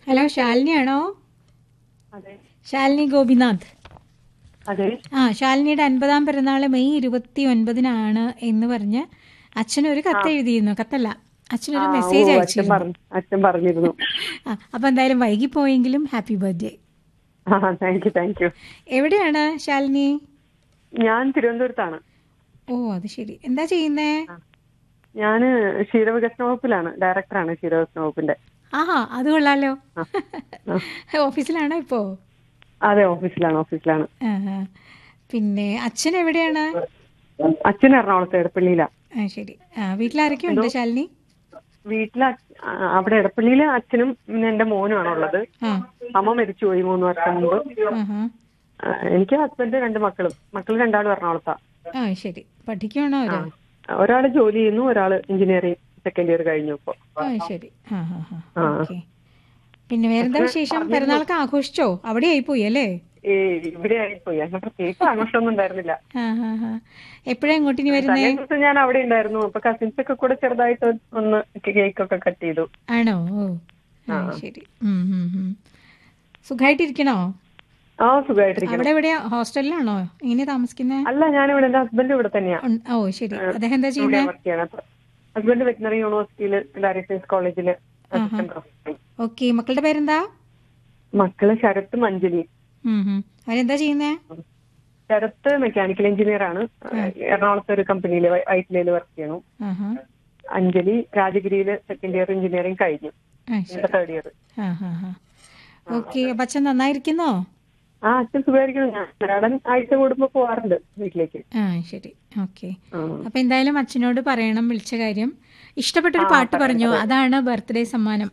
Hello, ശാലിനിയാണോ? അതെ ശാലിനി ഗോപിനാഥ്. അതെ ശാലിനിയുടെ 50-ാം പിറന്നാൾ മെയ് 29-നാണ് എന്ന് പറഞ്ഞ് അച്ഛനൊരു ആ കത്ത് എഴുതിയിരുന്നു. കത്തല്ല, ആ അച്ഛനൊരു ഓ മെസ്സേജ് അച്ഛൻ അയച്ചിരുന്നു. പറഞ്ഞു, അച്ഛൻ പറഞ്ഞിരുന്നു. അപ്പം എന്തായാലും വൈകിപ്പോയെങ്കിലും ഹാപ്പി ബർത്ത്ഡേ. Thank you. എവിടെയാണ് ശാലിനി? ഞാൻ തിരുവനന്തപുരത്താണ്. ഓ, അത് ശരി. എന്താ ചെയ്യുന്നേ? ആ, ഞാന് ക്ഷീരവികസന വകുപ്പിലാണ്, ഡയറക്ടറാണ് ക്ഷീരവികസന വകുപ്പിന്റെ. അത് കൊള്ളാലോ. ആ ആ ഓഫീസിലാണോ ഇപ്പോ? അതെ, ഓഫീസിലാണ്. ആ, ആ. പിന്നെ അച്ഛൻ എവിടെയാണ്? അച്ഛൻ എറണാകുളത്ത് എടപ്പള്ളിയിലാ. ശരി. വീട്ടിലാരൊക്കെ എന്തോ ഉണ്ട് ശാലിനി? വീട്ടില് അവിടെ എടപ്പള്ളിയില് അച്ഛനും പിന്നെ എന്റെ മോനുമാണ് ഉള്ളത്. ആ, അമ്മ മരിച്ചുപോയി 3 വർഷം മുമ്പ്. ആഹാ. എനിക്ക് ഹസ്ബൻഡ്, 2 മക്കൾ രണ്ടാളും എറണാകുളത്താ. ശരി. പഠിക്കുകയാണോ ആ, അവര്? ഒരാള് ജോലി ചെയ്യുന്നു, ഒരാള് എഞ്ചിനീയറിംഗ് സെക്കൻഡ് ഇയർ കഴിഞ്ഞു ഇപ്പൊ. ശരി. ആ ഓക്കെ. പിന്നെ വേറെന്താ അച്ഛന് വിശേഷം? പറഞ്ഞിരുന്നു. പിറന്നാളൊക്കെ ആഘോഷിച്ചോ? അവിടെ ആയിപ്പോയി അല്ലേ? ഇവിടെ ആയിപ്പോയി, അങ്ങനെ പ്രത്യേകിച്ച് ആഘോഷമൊന്നും ഉണ്ടായിരുന്നില്ല. എപ്പോഴാ ഇങ്ങോട്ട് ഇനി വരുന്നേ? തലേ ദിവസം ഞാൻ അവിടെ ഉണ്ടായിരുന്നു. അപ്പൊ കസിൻസ് ഒക്കെ കൂടെ ചെറുതായിട്ട് ഒന്ന് കേക്കൊക്കെ കട്ട് ചെയ്തു. ആണോ? ഓ, ആ ശരി. സുഖമായിട്ടിരിക്കണോ? സുഖമായിട്ടിരിക്കണം. അവിടെ എവിടെയാ? ഹോസ്റ്റലിലാണോ എങ്ങനെയാ താമസിക്കുന്നേ? അല്ല, ഞാനിവിടെ, എന്റെ ഹസ്ബൻഡ് ഇവിടെ തന്നെയാ. ശരി. അദ്ദേഹം എന്താ ഇവിടെ ചെയ്യുന്നേ? വർക്ക് ചെയ്യണം. ഹസ്ബൻഡ് വെറ്റിനറി യൂണിവേഴ്സിറ്റിയില് സയൻസ് കോളേജില് ആഹാ. Assistant professor. ഓക്കെ. മക്കളുടെ പേരെന്താ? മക്കള് ശരത്തും അഞ്ജലി. അവരെന്താ ചെയ്യുന്നേ? ശരത്ത് മെക്കാനിക്കൽ എഞ്ചിനീയർ ആണ്, എറണാകുളത്തെ ഒരു കമ്പനിയിൽ ഐറ്റിയില് വർക്ക് ചെയ്യണം. ആഹാ. അഞ്ജലി രാജഗിരിയില് സെക്കൻഡ് ഇയർ എഞ്ചിനീയറിംഗ് കഴിഞ്ഞു, ശരി. Third year. ഓക്കെ. അപ്പൊ അച്ഛൻ നന്നായിരിക്കുന്നോ? അച്ഛൻ സുഖമായിരിക്കുന്നു. ഞാൻ ഒരാടൻ ആഴ്ച കൂടുമ്പോ പോവാറുണ്ട് വീട്ടിലേക്ക്. ശരി. ഓക്കെ. അപ്പൊ എന്തായാലും അച്ഛനോട് പറയണം വിളിച്ച കാര്യം. ഇഷ്ടപ്പെട്ടൊരു പാട്ട് പറയാം പറഞ്ഞോ, പറയാം. അതാണ് ബർത്ത്ഡേ സമ്മാനം.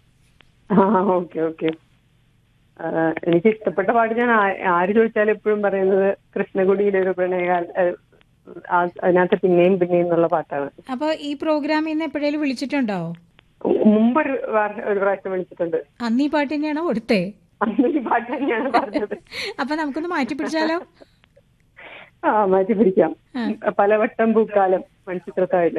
ഓക്കെ. എനിക്ക് ഇഷ്ടപ്പെട്ട പാട്ട് ഞാൻ ആര് ചോദിച്ചാലും എപ്പോഴും പറയുന്നത് കൃഷ്ണകുടിയിലെ ഒരു പ്രണയകാല, അതിനകത്ത് പിന്നെയും എന്നുള്ള പാട്ടാണ്. അപ്പൊ ഈ പ്രോഗ്രാമിൽ നിന്ന് എപ്പോഴേലും വിളിച്ചിട്ടുണ്ടോ? മുമ്പൊരു ഒരു പ്രാവശ്യം വിളിച്ചിട്ടുണ്ട്. അന്ന് ഈ പാട്ട് തന്നെയാണോ കൊടുത്തേ? അന്ന് ഈ പാട്ട് തന്നെയാണ് പറഞ്ഞത്. അപ്പൊ നമുക്കൊന്ന് മാറ്റി പിടിച്ചാലോ? മാറ്റി പിടിക്കാം. പലവട്ടം പൂക്കാലം മൺചിത്രത്താഴിലെ.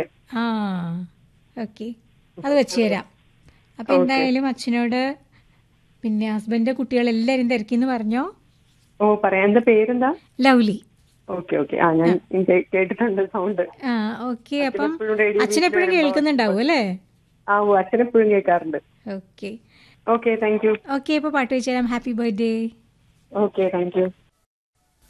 ഓക്കെ, അത് വെച്ച് തരാം. അപ്പൊ എന്തായാലും അച്ഛനോട് പിന്നെ ഹസ്ബൻഡ് കുട്ടികളെല്ലാരും തിരക്കിന്ന് പറഞ്ഞോ. പറയാം. എന്താ പേരെന്താ? ലവ്ലി. ഓക്കെ. ഞാൻ കേട്ടിട്ടുണ്ട് സൗണ്ട്. ഓക്കെ. അപ്പം അച്ഛനെപ്പോഴും കേൾക്കുന്നുണ്ടാവും അല്ലേ? അച്ഛനെപ്പോഴും കേൾക്കാറുണ്ട്. ഓക്കെ. Thank you. ഓക്കെ, അപ്പൊ പാട്ട് വെച്ച് തരാം. Happy birthday. Thank you.